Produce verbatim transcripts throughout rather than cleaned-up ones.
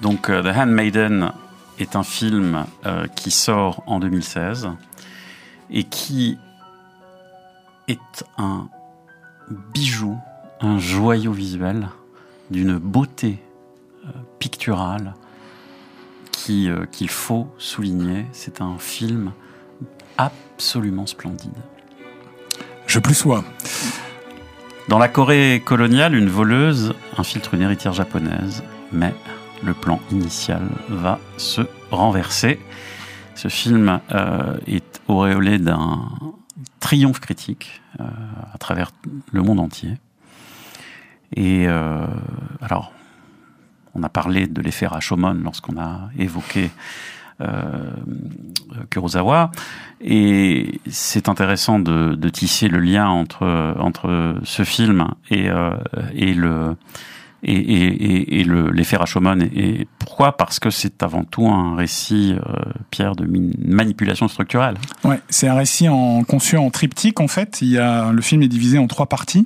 Donc, uh, The Handmaiden est un film euh, qui sort en deux mille seize et qui est un bijou, un joyau visuel d'une beauté euh, picturale qui, euh, qu'il faut souligner. C'est un film absolument splendide. Je plus sois. Dans la Corée coloniale, une voleuse infiltre une héritière japonaise, mais le plan initial va se renverser. Ce film euh, est auréolé d'un triomphe critique euh, à travers le monde entier. Et euh, alors, on a parlé de l'effet Rashomon lorsqu'on a évoqué euh, Kurosawa, et c'est intéressant de, de tisser le lien entre entre ce film et euh, et le et et, et, et le l'effet Rashomon. Et, et pourquoi ? Parce que c'est avant tout un récit, euh, Pierre, de min- manipulation structurelle. Ouais, c'est un récit en conçu en triptyque en fait. Il y a le film est divisé en trois parties.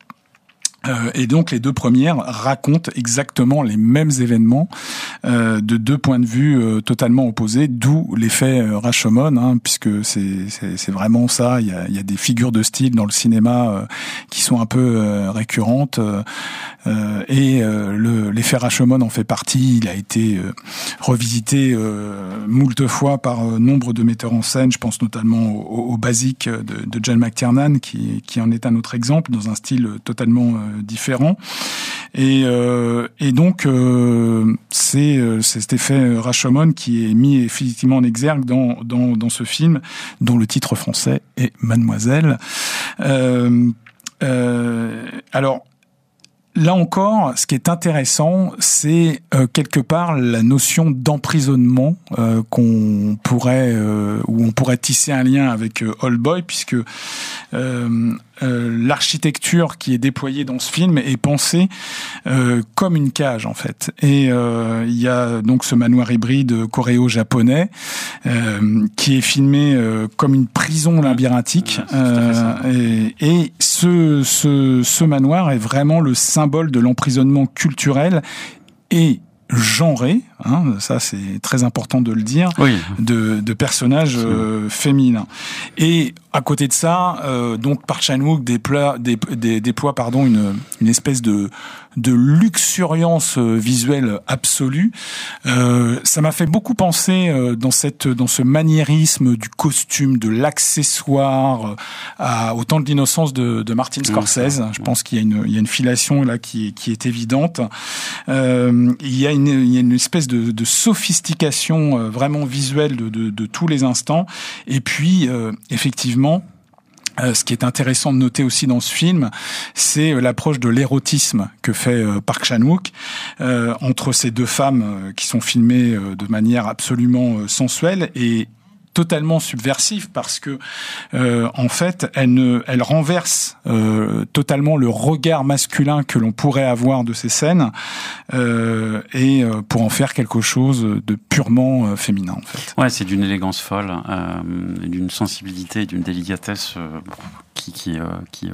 Euh, et donc les deux premières racontent exactement les mêmes événements euh, de deux points de vue euh, totalement opposés, d'où l'effet euh, Rashomon, hein, puisque c'est, c'est, c'est vraiment ça. Il y a, il y a des figures de style dans le cinéma euh, qui sont un peu euh, récurrentes, euh, euh, et euh, le, l'effet Rashomon en fait partie. Il a été euh, revisité euh, moult fois par euh, nombre de metteurs en scène. Je pense notamment au, au Basic de, de John McTiernan, qui, qui en est un autre exemple, dans un style totalement euh, différent. Et, euh, et donc euh, c'est, c'est cet effet Rashomon qui est mis effectivement en exergue dans, dans, dans ce film, dont le titre français est Mademoiselle. Euh, euh, alors, là encore, ce qui est intéressant, c'est euh, quelque part la notion d'emprisonnement euh, qu'on pourrait, euh, où on pourrait tisser un lien avec euh, Old Boy, puisque euh, euh, l'architecture qui est déployée dans ce film est pensée euh, comme une cage en fait. Et euh, il y a donc ce manoir hybride coréo-japonais euh, qui est filmé euh, comme une prison labyrinthique. Euh, et, et ce, ce, ce manoir est vraiment le symbole de l'emprisonnement culturel et genré, hein, ça c'est très important de le dire, oui. de, de personnages euh, féminins. Et à côté de ça, euh, donc Park Chan-wook déploie, dé, dé, déploie pardon une, une espèce de de luxuriance visuelle absolue. Euh, ça m'a fait beaucoup penser euh, dans cette dans ce maniérisme du costume, de l'accessoire, euh, à, au temps de l'innocence de, de Martin Scorsese. Je pense qu'il y a une il y a une filiation là qui qui est évidente. Euh, il y a une il y a une espèce de, de sophistication euh, vraiment visuelle de, de de tous les instants. Et puis euh, effectivement. Euh, ce qui est intéressant de noter aussi dans ce film, c'est euh, l'approche de l'érotisme que fait euh, Park Chan-wook euh, entre ces deux femmes euh, qui sont filmées euh, de manière absolument euh, sensuelle et totalement subversive, parce que euh, en fait, elle ne, elle renverse euh, totalement le regard masculin que l'on pourrait avoir de ces scènes, euh, et euh, pour en faire quelque chose de purement euh, féminin, en fait. Ouais, c'est d'une élégance folle, euh, d'une sensibilité, d'une délicatesse euh, qui qui euh, qui euh,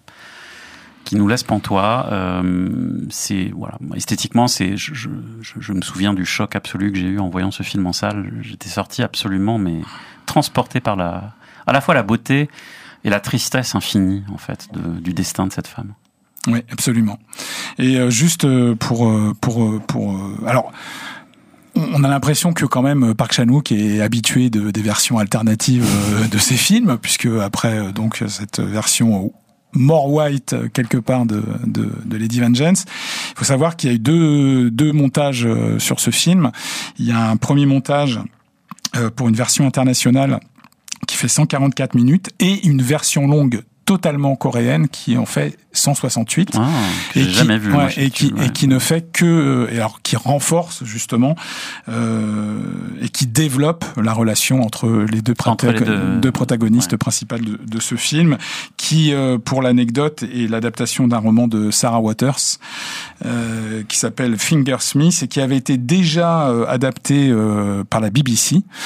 qui nous laisse pantois. Euh, c'est voilà, esthétiquement, c'est je, je, je me souviens du choc absolu que j'ai eu en voyant ce film en salle. J'étais sorti absolument, mais transporté par la, à la fois la beauté et la tristesse infinie en fait de, du destin de cette femme. Oui, absolument. Et euh, juste pour pour pour euh, alors. On a l'impression que quand même Park Chan-wook est habitué de, des versions alternatives de ses films, puisque après donc cette version more white quelque part de, de, de Lady Vengeance. Il faut savoir qu'il y a eu deux, deux montages sur ce film. Il y a un premier montage pour une version internationale qui fait cent quarante-quatre minutes et une version longue totalement coréenne qui en fait cent soixante-huit, ah, et, j'ai qui, jamais vu, ouais, moi, et, qui, ouais. et qui ne fait que et alors qui renforce justement euh, et qui développe la relation entre les deux, entre prota- les deux... deux protagonistes ouais. principales de, de ce film, qui euh, pour l'anecdote est l'adaptation d'un roman de Sarah Waters euh, qui s'appelle Fingersmith et qui avait été déjà euh, adapté euh, par la B B C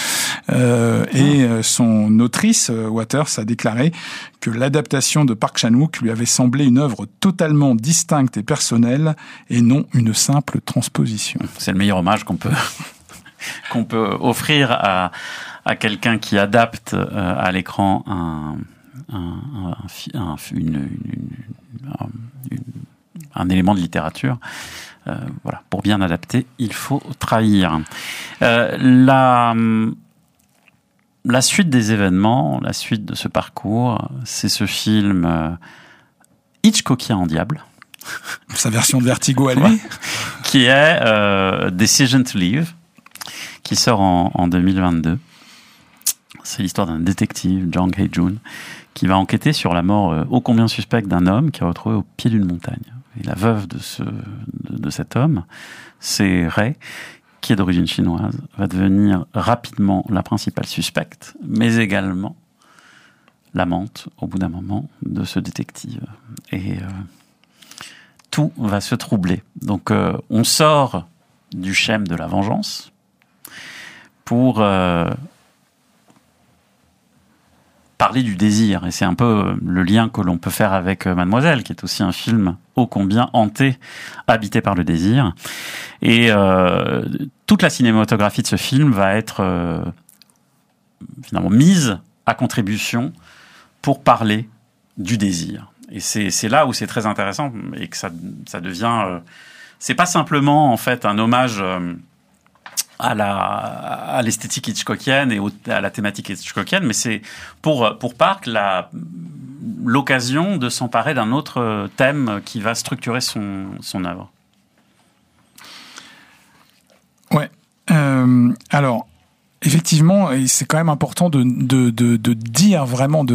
Euh, et son autrice, Waters, a déclaré que l'adaptation de Park Chan-wook lui avait semblé une œuvre totalement distincte et personnelle et non une simple transposition. C'est le meilleur hommage qu'on peut qu'on peut offrir à à quelqu'un qui adapte euh, à l'écran un un, un, un une, une, une, une, un élément de littérature. Euh, voilà, pour bien adapter, il faut trahir. Euh, la La suite des événements, la suite de ce parcours, c'est ce film euh, Hitchcockien en diable. Sa version de Vertigo à lui. Qui est euh, Decision to Leave, qui sort en, en deux mille vingt-deux. C'est l'histoire d'un détective, Jang Hae-jun, qui va enquêter sur la mort euh, ô combien suspecte d'un homme qui est retrouvé au pied d'une montagne. Et la veuve de, ce, de, de cet homme, c'est Ray, qui est d'origine chinoise, va devenir rapidement la principale suspecte, mais également l'amante, au bout d'un moment, de ce détective. Et euh, tout va se troubler. Donc euh, on sort du schème de la vengeance pour euh, parler du désir. Et c'est un peu le lien que l'on peut faire avec Mademoiselle, qui est aussi un film ô combien hanté, habité par le désir. Et euh, toute la cinématographie de ce film va être euh, finalement mise à contribution pour parler du désir. Et c'est, c'est là où c'est très intéressant et que ça, ça devient... Euh, c'est pas simplement en fait un hommage euh, à la à l'esthétique hitchcockienne et au, à la thématique hitchcockienne, mais c'est pour pour Park la l'occasion de s'emparer d'un autre thème qui va structurer son son œuvre. Ouais. Euh, alors effectivement, c'est quand même important de de de, de dire vraiment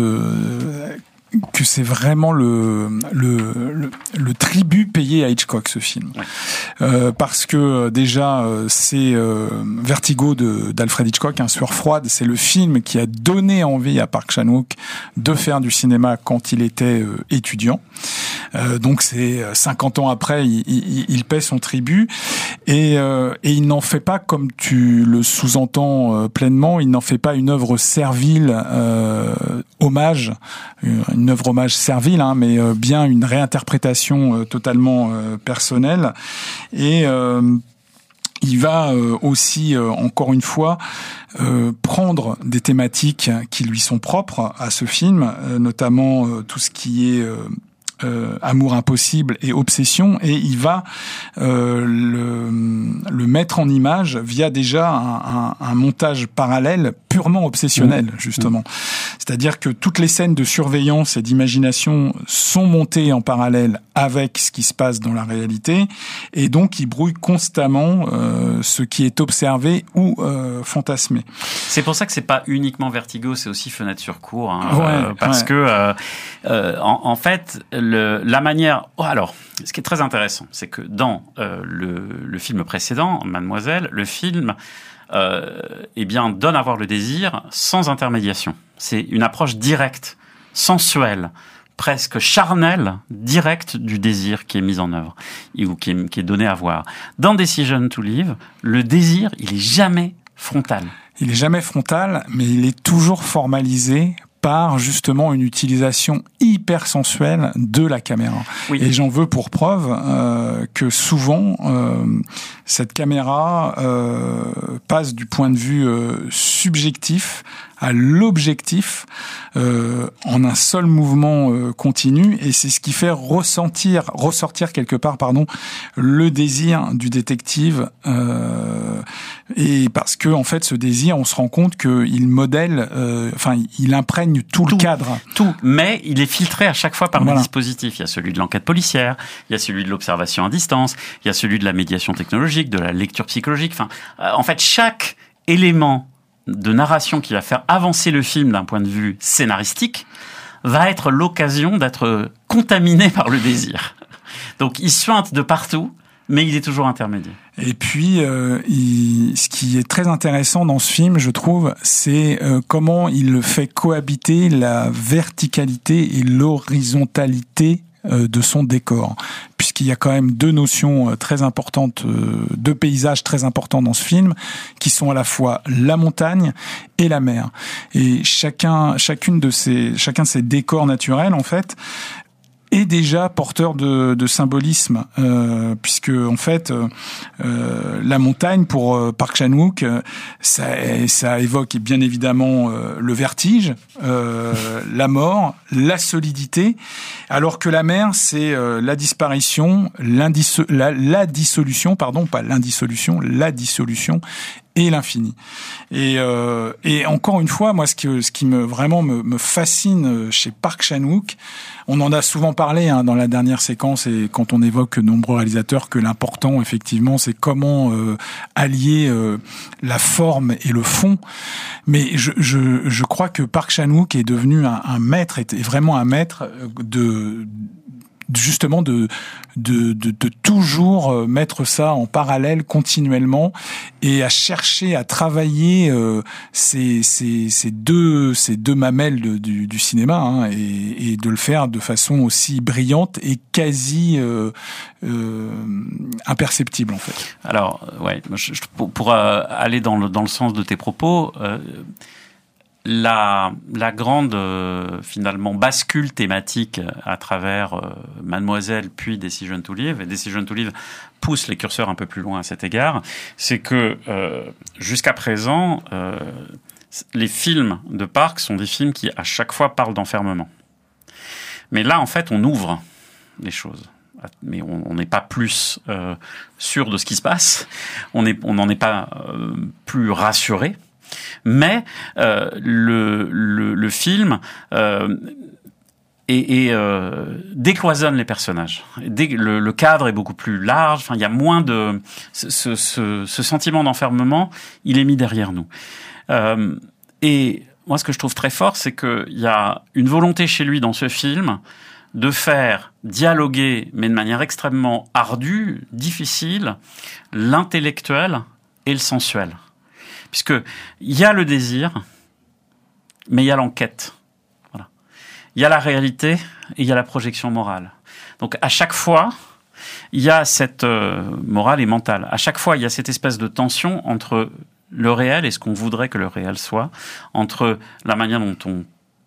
de que c'est vraiment le, le le le tribut payé à Hitchcock, ce film. Ouais. Euh, parce que déjà c'est euh, Vertigo de d'Alfred Hitchcock, un Sueur froide, c'est le film qui a donné envie à Park Chan-wook de faire du cinéma quand il était euh, étudiant. Euh, donc c'est cinquante ans après, il, il, il paie son tribut et, euh, et il n'en fait pas, comme tu le sous-entends euh, pleinement, il n'en fait pas une œuvre servile, euh, hommage, une œuvre hommage servile, hein, mais euh, bien une réinterprétation euh, totalement euh, personnelle. Et euh, il va euh, aussi, euh, encore une fois, euh, prendre des thématiques qui lui sont propres à ce film, euh, notamment euh, tout ce qui est... Euh, Euh, amour impossible et obsession, et il va euh, le, le mettre en image via déjà un, un, un montage parallèle purement obsessionnel, mmh. justement. Mmh. C'est-à-dire que toutes les scènes de surveillance et d'imagination sont montées en parallèle avec ce qui se passe dans la réalité, et donc il brouille constamment euh, ce qui est observé ou euh, fantasmé. C'est pour ça que c'est pas uniquement Vertigo, c'est aussi Fenêtre sur cour, hein, ouais, euh, parce ouais. que euh, euh, en, en fait le, la manière. Oh, alors, ce qui est très intéressant, c'est que dans euh, le, le film précédent, Mademoiselle, le film euh, eh bien donne à voir le désir sans intermédiation. C'est une approche directe, sensuelle, presque charnelle, directe du désir qui est mise en œuvre ou qui est, qui est donné à voir. Dans Decision to Leave, le désir, il est jamais frontal. Il est jamais frontal, mais il est toujours formalisé par justement une utilisation hyper sensuelle de la caméra. Oui. Et j'en veux pour preuve euh, que souvent euh, cette caméra euh, passe du point de vue euh, subjectif à l'objectif euh, en un seul mouvement euh, continu, et c'est ce qui fait ressentir, ressortir quelque part, pardon, le désir du détective, euh, et parce que en fait ce désir, on se rend compte qu'il modèle, euh, enfin il imprègne tout, tout le cadre, tout, mais il est filtré à chaque fois par voilà. des dispositifs. Il y a celui de l'enquête policière, il y a celui de l'observation à distance, il y a celui de la médiation technologique, de la lecture psychologique. Enfin, euh, en fait, chaque élément de narration qui va faire avancer le film d'un point de vue scénaristique va être l'occasion d'être contaminé par le désir. Donc il suinte de partout, mais il est toujours intermédiaire. Et puis, euh, il, ce qui est très intéressant dans ce film, je trouve, c'est euh, comment il fait cohabiter la verticalité et l'horizontalité euh, de son décor, puisqu'il y a quand même deux notions euh, très importantes, euh, deux paysages très importants dans ce film, qui sont à la fois la montagne et la mer. Et chacun, chacune de ces, chacun de ces décors naturels, en fait, est déjà porteur de, de symbolisme, euh, puisque en fait euh, euh, la montagne pour euh, Park Chan-wook, euh, ça, ça évoque bien évidemment euh, le vertige, euh, la mort, la solidité, alors que la mer c'est euh, la disparition, l'indisso- la, la dissolution, pardon, pas l'indissolution, la dissolution et l'infini. Et, euh, et encore une fois, moi, ce qui, ce qui me vraiment me, me fascine chez Park Chan-wook, on en a souvent parlé hein, dans la dernière séquence et quand on évoque de nombreux réalisateurs que l'important, effectivement, c'est comment euh, allier euh, la forme et le fond. Mais je, je, je crois que Park Chan-wook est devenu un, un maître, est vraiment un maître de justement de, de de de toujours mettre ça en parallèle continuellement et à chercher à travailler euh, ces ces ces deux ces deux mamelles de, du du cinéma hein, et et de le faire de façon aussi brillante et quasi euh, euh, imperceptible en fait. Alors ouais, je, je, pour, pour euh, aller dans le dans le sens de tes propos. Euh, La, la grande euh, finalement bascule thématique à travers euh, Mademoiselle puis Decision to Live, et Decision to Live pousse les curseurs un peu plus loin à cet égard, c'est que euh, jusqu'à présent, euh, les films de Park sont des films qui à chaque fois parlent d'enfermement. Mais là, en fait, on ouvre les choses. Mais on n'est pas plus euh, sûr de ce qui se passe, on est, on n'en est pas euh, plus rassuré. Mais euh, le, le, le film euh, et, et euh, décloisonne les personnages. Dé, le, le cadre est beaucoup plus large. Enfin, il y a moins de ce, ce, ce sentiment d'enfermement. Il est mis derrière nous. Euh, et moi, ce que je trouve très fort, c'est qu'il y a une volonté chez lui dans ce film de faire dialoguer, mais de manière extrêmement ardue, difficile, l'intellectuel et le sensuel. Puisque il y a le désir, mais il y a l'enquête. Voilà. Il y a la réalité et il y a la projection morale. Donc à chaque fois, il y a cette euh, morale et mentale. À chaque fois, il y a cette espèce de tension entre le réel et ce qu'on voudrait que le réel soit, entre la manière dont on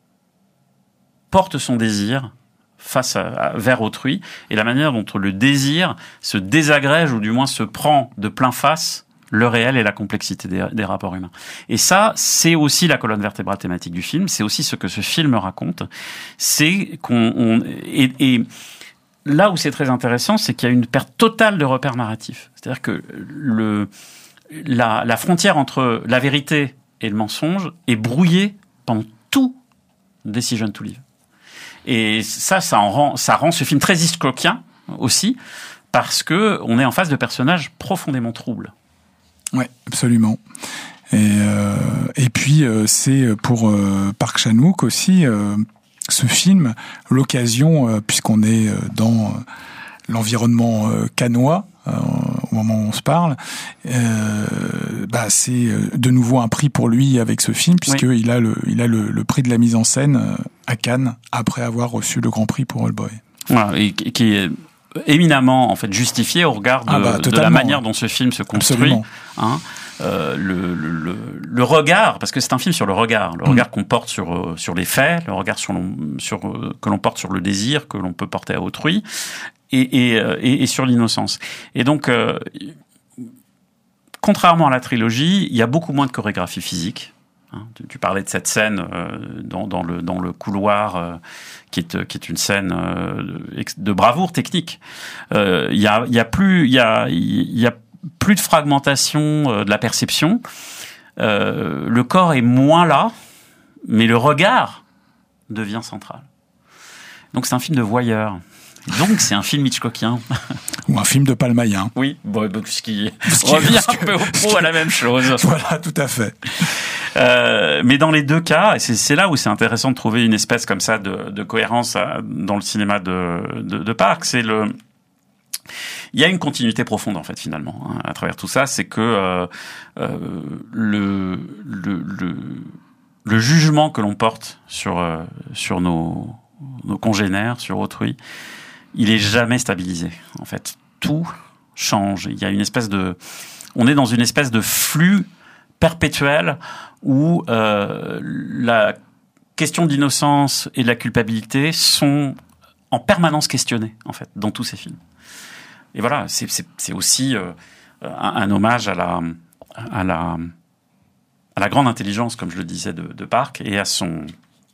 porte son désir face à, à, vers autrui et la manière dont le désir se désagrège ou du moins se prend de plein face le réel et la complexité des, des rapports humains. Et ça, c'est aussi la colonne vertébrale thématique du film. C'est aussi ce que ce film raconte. C'est qu'on on, et, et là où c'est très intéressant, c'est qu'il y a une perte totale de repères narratifs. C'est-à-dire que le la, la frontière entre la vérité et le mensonge est brouillée pendant tout Decision to Live. Et ça, ça en rend ça rend ce film très Hitchcockien aussi parce que on est en face de personnages profondément troubles. Ouais, absolument. Et, euh, et puis euh, c'est pour euh, Park Chan-wook aussi euh, ce film l'occasion, euh, puisqu'on est dans l'environnement euh, cannois euh, au moment où on se parle, euh, bah c'est de nouveau un prix pour lui avec ce film puisque oui. il a le il a le, le prix de la mise en scène à Cannes après avoir reçu le Grand Prix pour Old Boy. Voilà, et qui est éminemment en fait justifié au regard de, ah bah, de la manière dont ce film se construit, hein, euh, le, le, le regard, parce que c'est un film sur le regard, le mmh. regard qu'on porte sur sur les faits, le regard sur, sur que l'on porte sur le désir que l'on peut porter à autrui, et et, et, et sur l'innocence. Et donc, euh, contrairement à la trilogie, il y a beaucoup moins de chorégraphie physique. Hein, tu, tu parlais de cette scène euh, dans, dans le dans le couloir. Euh, qui est qui est une scène de bravoure technique. Il euh, y a il y a plus il y a il y a plus de fragmentation de la perception. Euh, le corps est moins là, mais le regard devient central. Donc c'est un film de voyeur. Donc c'est un film Hitchcockien. Ou un film de Palmaïen. Oui, bon, ce qui revient un peu au pot à la même chose. Voilà, tout à fait. Euh, mais dans les deux cas, et c'est, c'est là où c'est intéressant de trouver une espèce comme ça de, de cohérence à, dans le cinéma de, de, de Park, c'est le, il y a une continuité profonde en fait finalement hein, à travers tout ça, c'est que euh, euh, le, le le le jugement que l'on porte sur euh, sur nos nos congénères, sur autrui, il est jamais stabilisé. En fait, tout change. Il y a une espèce de, on est dans une espèce de flux perpétuel où euh, la question d'innocence et de la culpabilité sont en permanence questionnées, en fait, dans tous ces films. Et voilà, c'est, c'est, c'est aussi euh, un, un hommage à la, à la, à la grande intelligence, comme je le disais, de, de Park et à son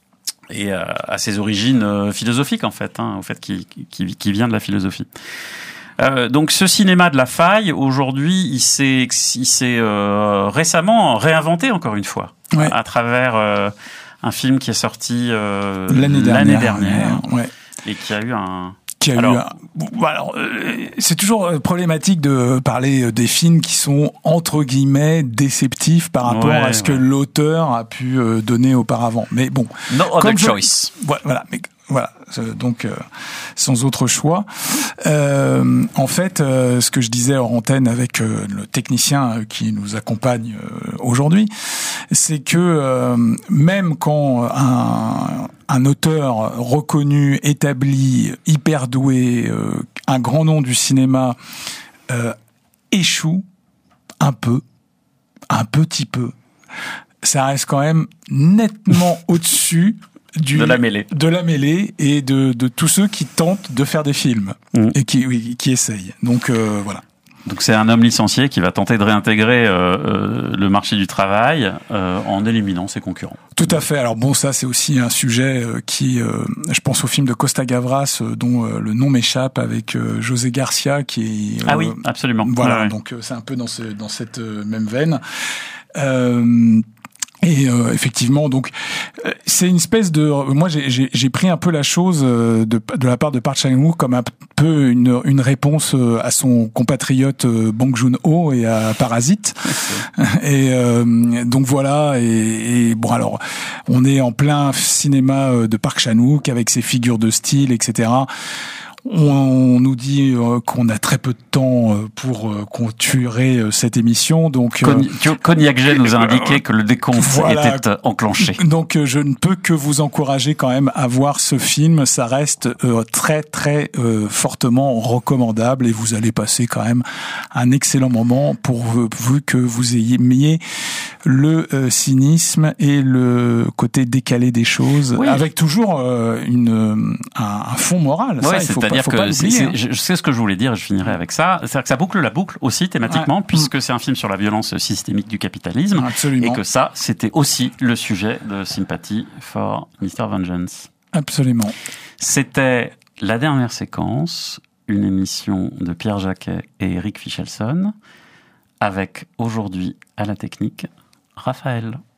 et à, à ses origines euh, philosophiques, en fait, hein, au fait qu'il qui, qui vient de la philosophie. Euh, donc ce cinéma de la faille, aujourd'hui, il s'est, il s'est euh, récemment réinventé encore une fois, ouais. à travers euh, un film qui est sorti euh, l'année dernière, l'année dernière ouais. et qui a eu un... Qui a alors, eu un... bon, alors euh, c'est toujours problématique de parler des films qui sont entre guillemets déceptifs par rapport ouais, à ce ouais. que l'auteur a pu donner auparavant. Mais bon, no other je... choice. Voilà, mais voilà, donc euh, sans autre choix. Euh, en fait, euh, ce que je disais hors antenne avec euh, le technicien qui nous accompagne euh, aujourd'hui, c'est que euh, même quand un, un auteur reconnu, établi, hyper doué, euh, un grand nom du cinéma euh, échoue un peu, un petit peu, ça reste quand même nettement au-dessus Du, de la mêlée, de la mêlée et de, de tous ceux qui tentent de faire des films mmh. et qui, oui, qui essayent. Donc euh, voilà. Donc c'est un homme licencié qui va tenter de réintégrer euh, euh, le marché du travail euh, en éliminant ses concurrents. Tout à fait. Alors bon, ça c'est aussi un sujet euh, qui, euh, je pense au film de Costa Gavras euh, dont euh, le nom m'échappe avec euh, José Garcia qui est. Euh, ah oui, absolument. Voilà. Ouais, ouais. Donc euh, c'est un peu dans ce dans cette euh, même veine. Euh, Et euh, effectivement, donc euh, c'est une espèce de. Moi, j'ai, j'ai, j'ai pris un peu la chose euh, de, de la part de Park Chan-wook comme un peu une, une réponse euh, à son compatriote euh, Bong Joon-ho et à Parasite. et euh, donc voilà. Et, et bon, alors, on est en plein cinéma de Park Chan-wook avec ses figures de style, et cetera. On nous dit qu'on a très peu de temps pour clôturer cette émission, donc Cognac G nous a indiqué que le décompte voilà. était enclenché. Donc je ne peux que vous encourager quand même à voir ce film. Ça reste très très euh, fortement recommandable et vous allez passer quand même un excellent moment pour vu que vous aimiez le euh, cynisme et le côté décalé des choses, oui. avec toujours euh, une un, un fond moral. Oui, ça, il faut c'est-à-dire pas, faut que pas c'est, c'est, je sais ce que je voulais dire et je finirai avec ça. C'est-à-dire que ça boucle la boucle aussi thématiquement, ouais. puisque mmh. c'est un film sur la violence systémique du capitalisme. Absolument. Et que ça, c'était aussi le sujet de Sympathy for mister Vengeance. Absolument. C'était la dernière séquence, une émission de Pierre Jacquet et Eric Fichelson, avec aujourd'hui à la technique Raphaël.